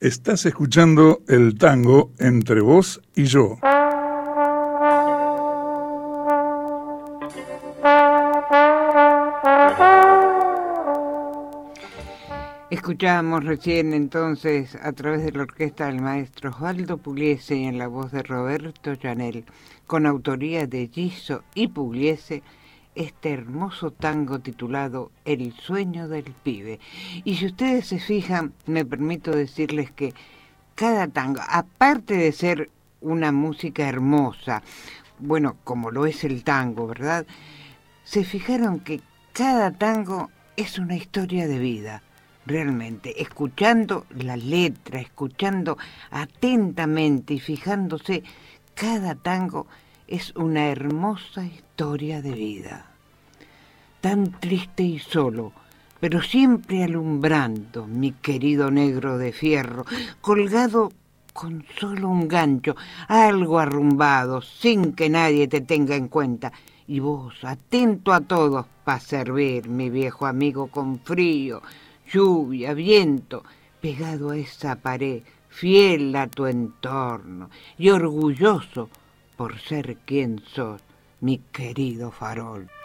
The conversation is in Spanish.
Estás escuchando el tango Entre Vos y Yo. Escuchábamos recién entonces a través de la orquesta del maestro Osvaldo Pugliese y en la voz de Roberto Llanel, con autoría de Giso y Pugliese, este hermoso tango titulado El sueño del pibe. Y si ustedes se fijan, me permito decirles que cada tango, aparte de ser una música hermosa, bueno, como lo es el tango, ¿verdad? Se fijaron que cada tango es una historia de vida. Realmente, escuchando la letra, escuchando atentamente y fijándose, cada tango es una hermosa historia de vida. Tan triste y solo, pero siempre alumbrando, mi querido negro de fierro, colgado con solo un gancho, algo arrumbado, sin que nadie te tenga en cuenta. Y vos, atento a todos, pa' servir, mi viejo amigo, con frío, lluvia, viento, pegado a esa pared, fiel a tu entorno y orgulloso por ser quien sos, mi querido farol.